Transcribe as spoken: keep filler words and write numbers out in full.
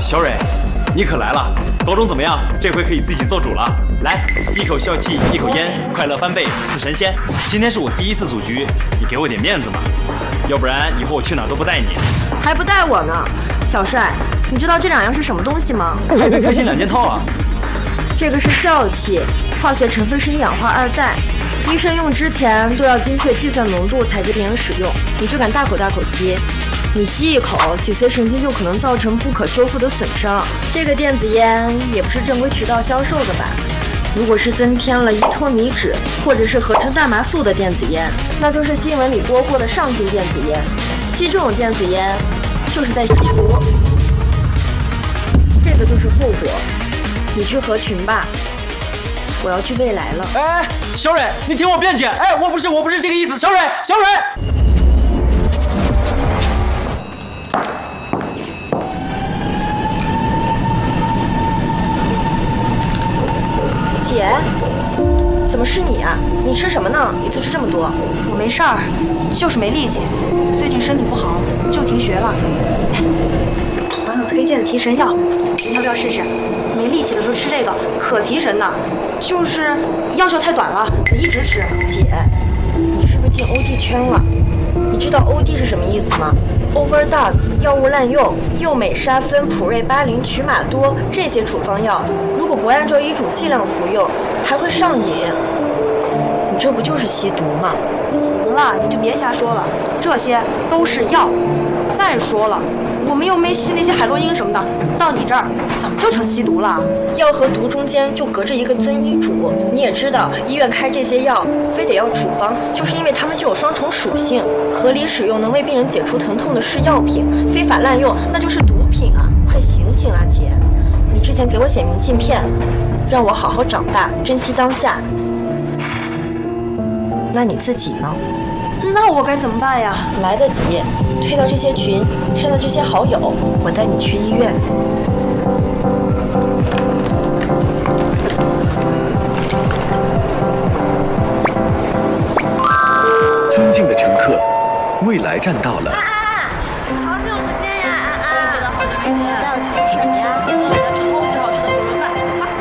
小蕊，你可来了！高中怎么样？这回可以自己做主了。来，一口笑气，一口烟，快乐翻倍，似神仙。今天是我第一次组局，你给我点面子嘛，要不然以后我去哪儿都不带你。 还不带我呢，小帅，你知道这两样是什么东西吗？ 还得开心两件套啊！ 这个是笑气，化学成分是一氧化二氮。医生用之前都要精确计算浓度才给病人使用，你就敢大口大口吸？你吸一口，脊髓神经就可能造成不可修复的损伤。这个电子烟也不是正规渠道销售的吧？如果是增添了依托米酯或者是合成大麻素的电子烟，那就是新闻里播过的上劲电子烟。吸这种电子烟，就是在吸毒。这个就是后果。你去合群吧，我要去未来了。 哎，小蕊，你听我辩解。哎，我不是，我不是这个意思。小蕊，小蕊。 姐，怎么是你啊？你吃什么呢？一次吃这么多？ 我没事儿，就是没力气，最近身体不好，就停学了。网友推荐的提神药，你要不要试试？没力气的时候吃这个可提神呢，就是药效太短了，得一直吃。 姐，你是不是进 O D 圈了？你知道 O D 是什么意思吗？ Overdose 药物滥用，右美沙芬、普瑞巴林、曲马多这些处方药，如果不按照医嘱剂量服用，还会上瘾。你这不就是吸毒吗？ 行了，你就别瞎说了，这些都是药。再说了，我们又没吸那些海洛因什么的，到你这儿怎么就成吸毒了？ 药和毒中间就隔着一个遵医嘱。你也知道，医院开这些药非得要处方，就是因为它们具有双重属性。合理使用能为病人解除疼痛的是药品，非法滥用那就是毒品啊！快醒醒啊，姐！你之前给我写明信片，让我好好长大，珍惜当下。那你自己呢？ 那我该怎么办呀？ 来得及，退到这些群，删掉这些好友，我带你去医院。 尊敬的乘客，未来站到了。